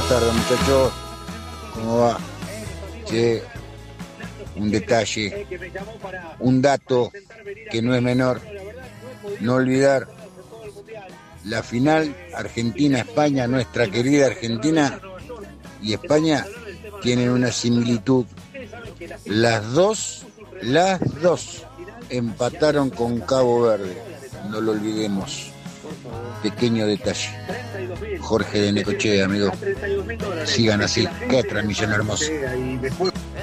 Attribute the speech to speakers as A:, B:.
A: Buenas tardes, muchachos. ¿Cómo va? Che, un detalle, un dato que no es menor. No olvidar la final Argentina-España, nuestra querida Argentina y España tienen una similitud. Las dos empataron con Cabo Verde. No lo olvidemos. Pequeño detalle. Jorge de Necochea, amigo. Sigan así. Qué transmisión hermosa.